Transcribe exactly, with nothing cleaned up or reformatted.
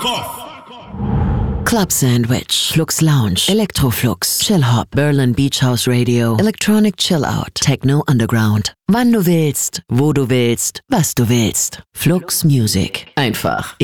Fuck off! Club Sandwich, Flux Lounge, Electroflux, Chill Hop, Berlin Beach House Radio, Electronic Chill Out, Techno Underground. Wann du willst, wo du willst, was du willst. Flux Music. Einfach